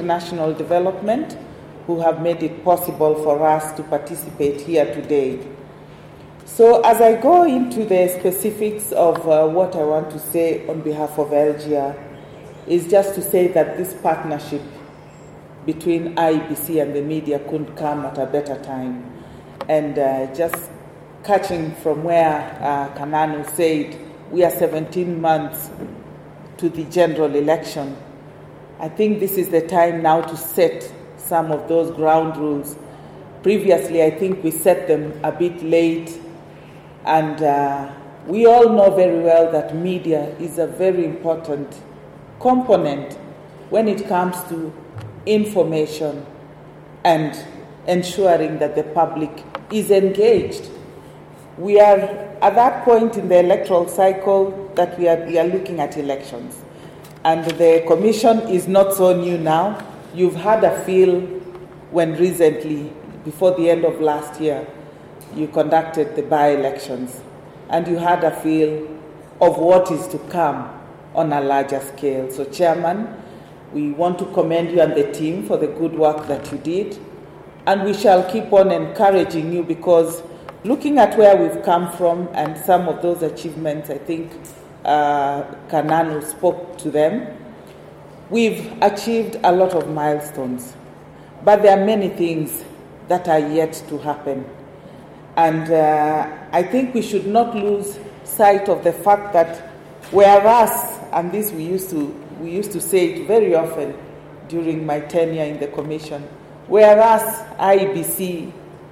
National Development, who have made it possible for us to participate here today. So as I go into the specifics of what I want to say on behalf of LGR, is just to say that this partnership between IEBC and the media couldn't come at a better time. And just catching from where Kananu said, we are 17 months to the general election. I think this is the time now to set some of those ground rules. Previously, I think we set them a bit late, and we all know very well that media is a very important component when it comes to information and ensuring that the public is engaged. We are at that point in the electoral cycle that we are looking at elections. And the commission is not so new now. You've had a feel when recently, before the end of last year, you conducted the by-elections, and you had a feel of what is to come on a larger scale. So, Chairman, we want to commend you and the team for the good work that you did, and we shall keep on encouraging you, because looking at where we've come from and some of those achievements, I think Kananu spoke to them. We've achieved a lot of milestones, but there are many things that are yet to happen. And I think we should not lose sight of the fact that whereas, and this we used to say it very often during my tenure in the commission, whereas IEBC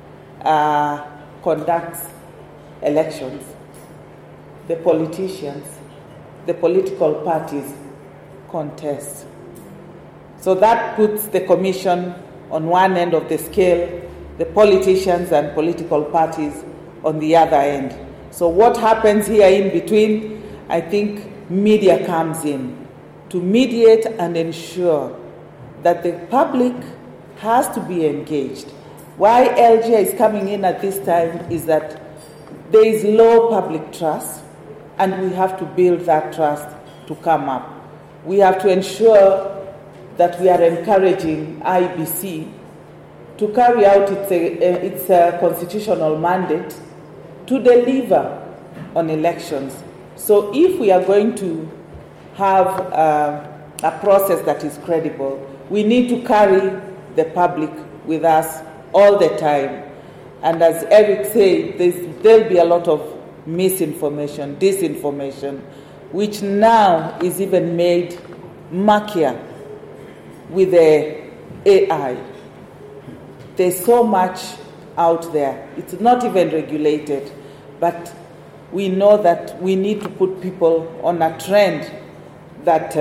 conducts elections, the politicians, the political parties contest. So that puts the commission on one end of the scale, the politicians and political parties on the other end. So what happens here in between, I think media comes in to mediate and ensure that the public has to be engaged. Why LGR is coming in at this time is that there is low public trust, and we have to build that trust to come up. We have to ensure that we are encouraging IEBC to carry out its constitutional mandate to deliver on elections. So if we are going to have a process that is credible, we need to carry the public with us all the time. And as Eric said, there'll be a lot of misinformation, disinformation, which now is even made murkier with the AI. There's so much out there. It's not even regulated, but we know that we need to put people on a trend that,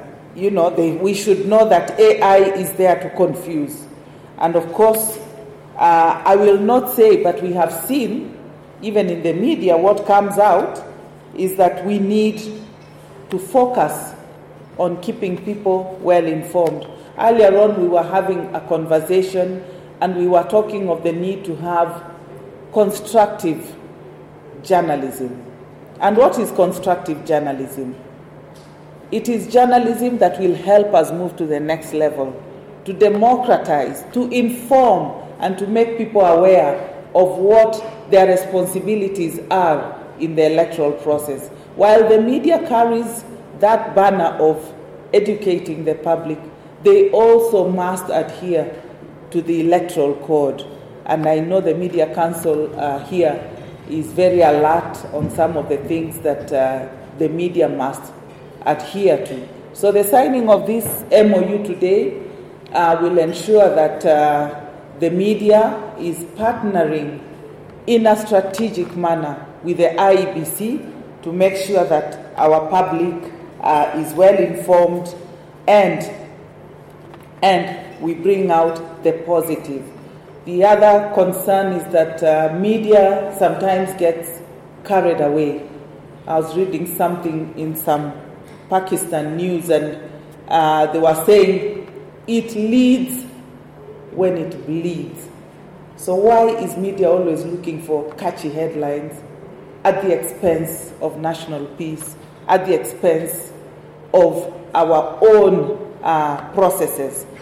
we should know that AI is there to confuse. And of course, I will not say, but we have seen, even in the media, what comes out is that we need to focus on keeping people well informed. Earlier on, we were having a conversation and we were talking of the need to have constructive journalism. And what is constructive journalism? It is journalism that will help us move to the next level, to democratize, to inform, and to make people aware of what their responsibilities are in the electoral process. While the media carries that banner of educating the public, they also must adhere to the electoral code. And I know the Media Council here is very alert on some of the things that the media must adhere to. So the signing of this MOU today will ensure that the media is partnering in a strategic manner with the IEBC to make sure that our public is well informed and we bring out the positive. The other concern is that media sometimes gets carried away. I was reading something in some Pakistan news, and they were saying it leads when it bleeds. So why is media always looking for catchy headlines at the expense of national peace, at the expense of our own processes?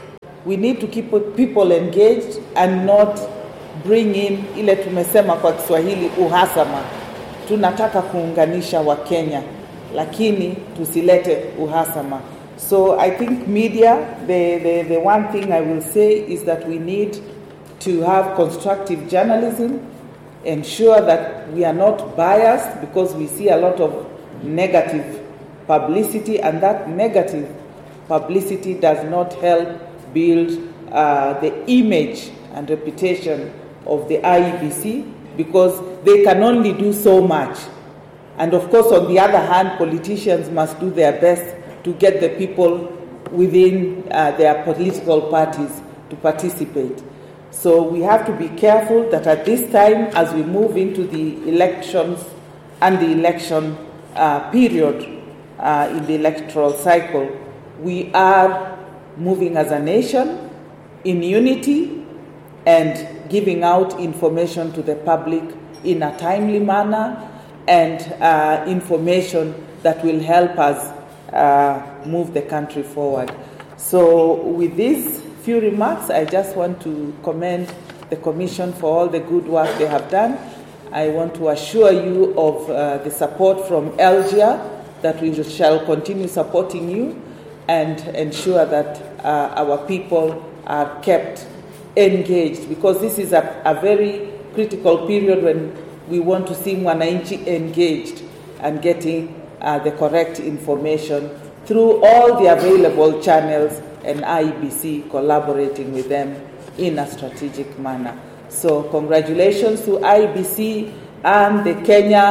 We need to keep people engaged and not bring in ile tumesema kwa Kiswahili uhasama. Tunataka kuunganisha wa Kenya, lakini tusilete uhasama. So I think media, the one thing I will say is that we need to have constructive journalism, ensure that we are not biased because we see a lot of negative publicity, and that negative publicity does not help build the image and reputation of the IEBC, because they can only do so much. And of course, on the other hand, politicians must do their best to get the people within their political parties to participate. So we have to be careful that at this time, as we move into the elections and the election period in the electoral cycle, we are moving as a nation in unity and giving out information to the public in a timely manner, and information that will help us move the country forward. So with these few remarks, I just want to commend the Commission for all the good work they have done. I want to assure you of the support from Algia, that we shall continue supporting you and ensure that our people are kept engaged, because this is a very critical period when we want to see Mwananchi engaged and getting the correct information through all the available channels, and IEBC collaborating with them in a strategic manner. So congratulations to IEBC and the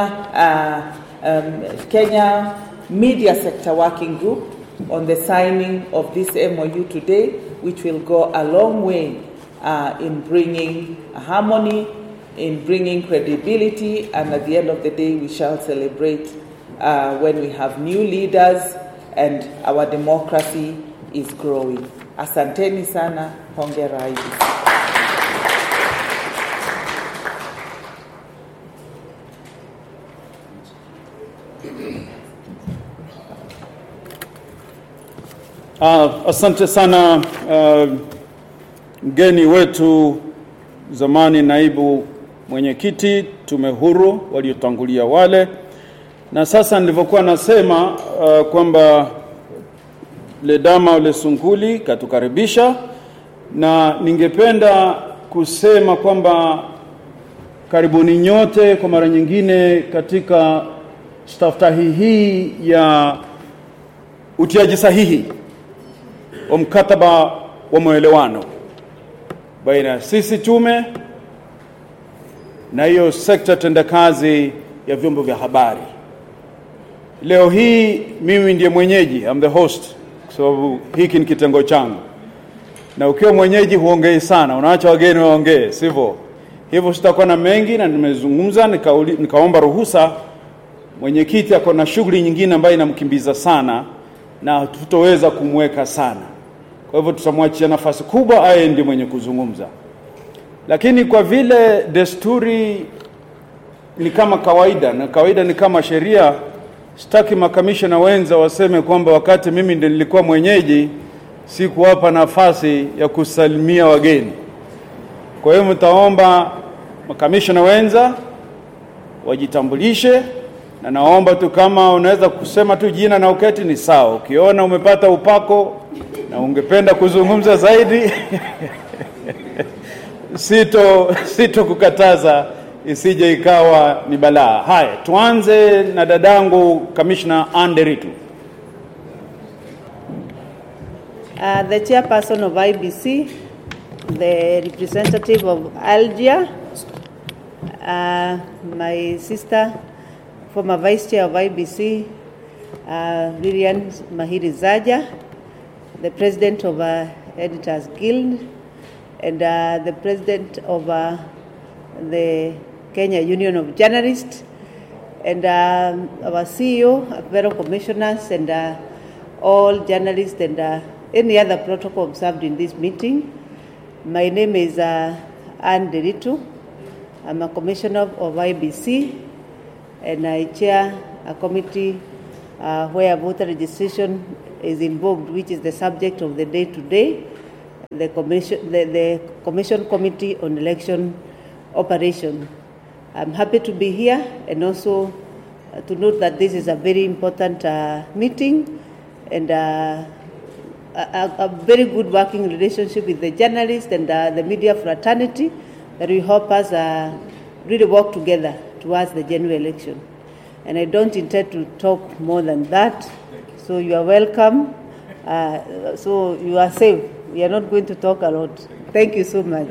Kenya Media Sector Working Group on the signing of this MOU today, which will go a long way in bringing harmony, in bringing credibility, and at the end of the day, we shall celebrate when we have new leaders and our democracy is growing. Asanteni sana, hongera IEBC. Asante sana mgeni wetu, zamani naibu mwenyekiti Tume Huru waliotangulia wale. Na sasa nilivyokuwa nasema kwamba Ledama Ole Sunkuli katukaribisha, na ningependa kusema kwamba karibuni nyote kwa mara nyingine katika staftahi hii ya utiaji sahihi wa mkataba wa maelewano baina sisi tume na hiyo sekta tendakazi ya vyombo vya habari. Leo hii mimi ndiye mwenyeji, I'm the host, kwa sababu hiki ni kitengo changu. Na ukiwa mwenyeji huongei sana, unaacha wageni waongee, sivyo? Hivyo sitakuwa na mengi, na nimezungumza nikaomba ruhusa. Mwenyekiti ako na shughuli nyingine ambayo inamkimbiza sana na tutoweza kumweka sana. Kwa hivyo tutamwachia nafasi kubwa aye ndiye mwenye kuzungumza. Lakini kwa vile desturi ni kama kawaida, na kawaida ni kama sheria, sitaki makamishna wenza waseme kwamba wakati mimi ndiye nilikuwa mwenyeji sikuwapa nafasi ya kusalimia wageni. Kwa hiyo mtaomba makamishna wenza wajitambulishe, na naomba tu kama unaweza kusema tu jina na uketi ni sawa. Ukiona umepata upako na ungependa kuzungumza zaidi sito kukataza, isije ikawa ni balaa. Haya, tuanze na dadangu Commissioner Nderitu. The chairperson of IEBC, the representative of Algia, my sister, former vice chair of IEBC, Lilian Mahiri Zaja, the president of Editors Guild, and the president of the Kenya Union of Journalists, and our CEO, fellow commissioners, and all journalists, and any other protocol observed in this meeting. My name is Anne Nderitu. I'm a commissioner of IEBC, and I chair a committee where voter registration is involved, which is the subject of the day today. the Commission Committee on Election Operation. I'm happy to be here and also to note that this is a very important meeting and a very good working relationship with the journalists and the media fraternity that will help us really work together towards the general election. And I don't intend to talk more than that. So you are welcome. So you are safe. We are not going to talk a lot. Thank you so much.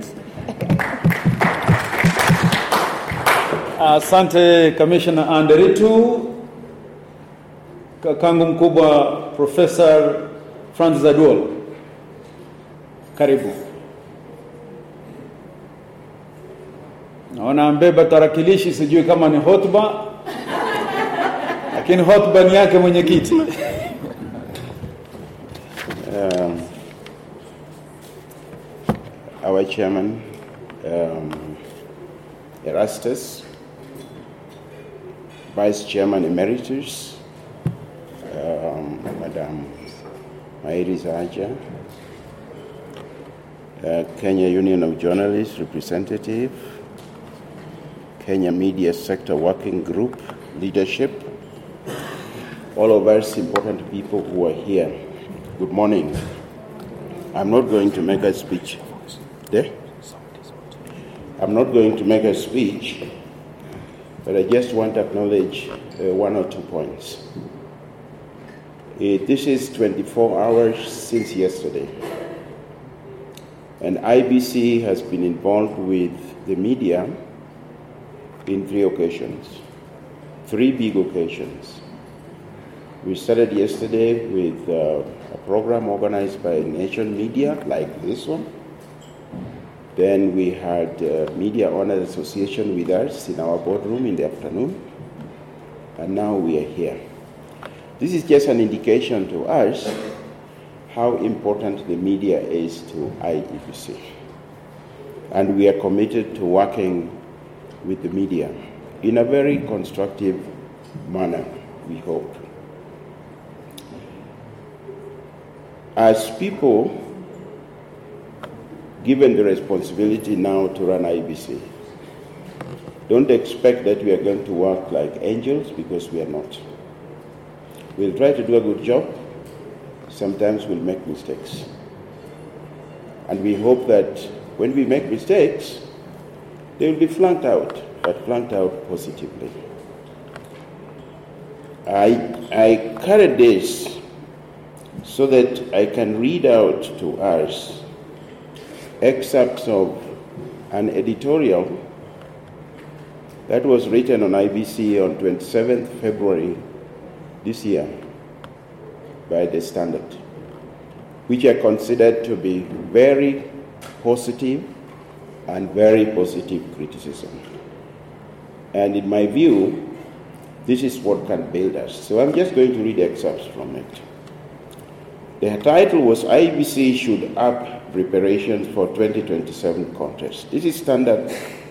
Asante Commissioner Anderitu. Kakangu mkubwa Professor Francis Aduol. Karibu. Naona mbeba tarakilishi, sijui kama ni hotuba. Lakini hotuba ni yake mwenyekiti. Our chairman, Erastus, Vice Chairman Emeritus, Madam Mahiri Zaja, Kenya Union of Journalists representative, Kenya Media Sector Working Group leadership, all of us important people who are here. Good morning. I'm not going to make a speech. I'm not going to make a speech, but I just want to acknowledge one or 2 points. This is 24 hours since yesterday, and IBC has been involved with the media in 3 occasions, 3 big occasions. We started yesterday with a program organized by Nation Media, like this one. Then we had Media Owners Association with us in our boardroom in the afternoon. And now we are here. This is just an indication to us how important the media is to IEBC. And we are committed to working with the media in a very constructive manner, we hope. As people given the responsibility now to run IBC, don't expect that we are going to work like angels, because we are not. We'll try to do a good job. Sometimes we'll make mistakes. And we hope that when we make mistakes, they will be flanked out, but flanked out positively. I carried this so that I can read out to us excerpts of an editorial that was written on IBC on 27th February this year by The Standard, which I considered to be very positive and very positive criticism. And in my view, this is what can build us. So I'm just going to read excerpts from it. The title was IBC Should Up Preparations for 2027 Contest. This is Standard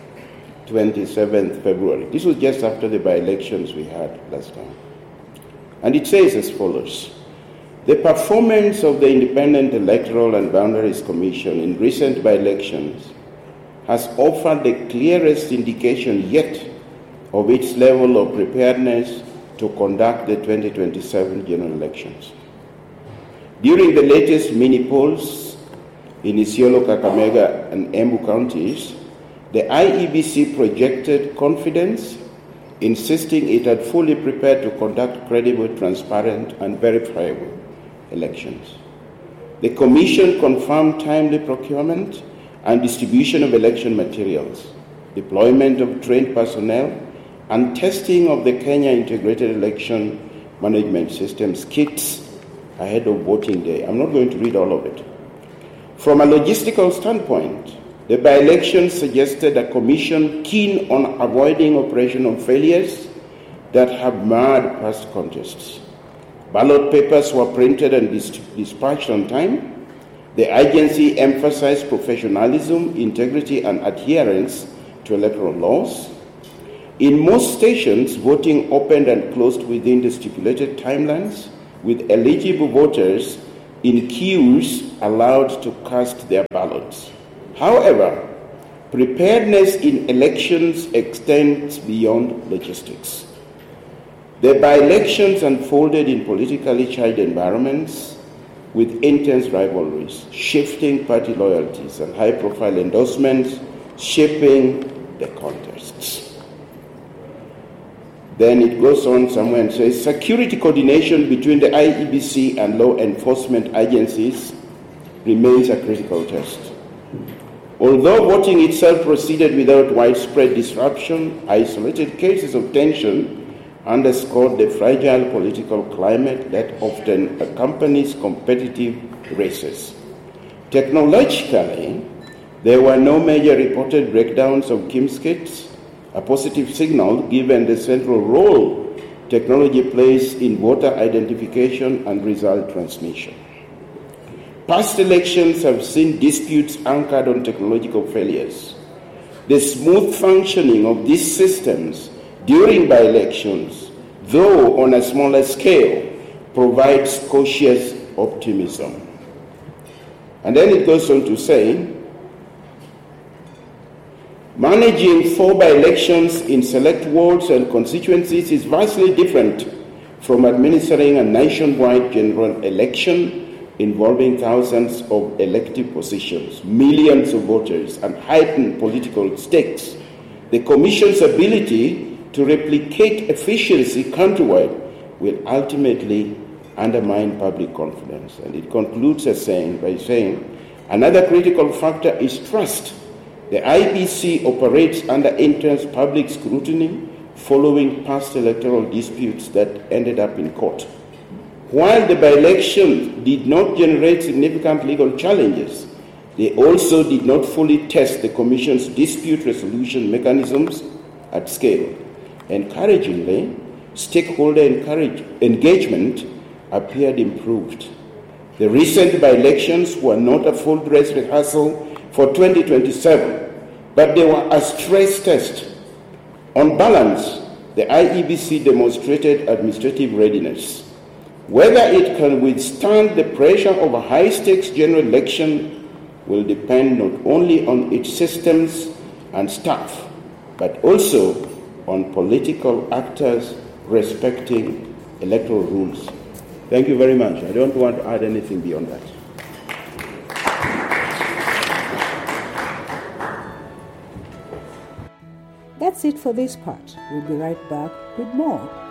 27th February. This was just after the by-elections we had last time. And it says as follows: the performance of the Independent Electoral and Boundaries Commission in recent by-elections has offered the clearest indication yet of its level of preparedness to conduct the 2027 general elections. During the latest mini-polls in Isiolo, Kakamega, and Embu counties, the IEBC projected confidence, insisting it had fully prepared to conduct credible, transparent, and verifiable elections. The Commission confirmed timely procurement and distribution of election materials, deployment of trained personnel, and testing of the Kenya Integrated Election Management Systems kits ahead of voting day. I'm not going to read all of it. From a logistical standpoint, the by-election suggested a commission keen on avoiding operational failures that have marred past contests. Ballot papers were printed and dispatched on time. The agency emphasized professionalism, integrity, and adherence to electoral laws. In most stations, voting opened and closed within the stipulated timelines, with eligible voters in queues allowed to cast their ballots. However, preparedness in elections extends beyond logistics. The by-elections unfolded in politically charged environments with intense rivalries, shifting party loyalties, and high-profile endorsements shaping the contests. Then it goes on somewhere and says, security coordination between the IEBC and law enforcement agencies remains a critical test. Although voting itself proceeded without widespread disruption, isolated cases of tension underscored the fragile political climate that often accompanies competitive races. Technologically, there were no major reported breakdowns of KIMS kits, a positive signal given the central role technology plays in voter identification and result transmission. Past elections have seen disputes anchored on technological failures. The smooth functioning of these systems during by-elections, though on a smaller scale, provides cautious optimism. And then it goes on to say, managing 4 by-elections in select wards and constituencies is vastly different from administering a nationwide general election involving thousands of elective positions, millions of voters, and heightened political stakes. The Commission's ability to replicate efficiency countrywide will ultimately undermine public confidence. And it concludes by saying, another critical factor is trust. The IBC operates under intense public scrutiny following past electoral disputes that ended up in court. While the by-election did not generate significant legal challenges, they also did not fully test the Commission's dispute resolution mechanisms at scale. Encouragingly, stakeholder engagement appeared improved. The recent by-elections were not a full dress rehearsal for 2027, but they were a stress test. On balance, the IEBC demonstrated administrative readiness. Whether it can withstand the pressure of a high-stakes general election will depend not only on its systems and staff, but also on political actors respecting electoral rules. Thank you very much. I don't want to add anything beyond that. That's it for this part. We'll be right back with more.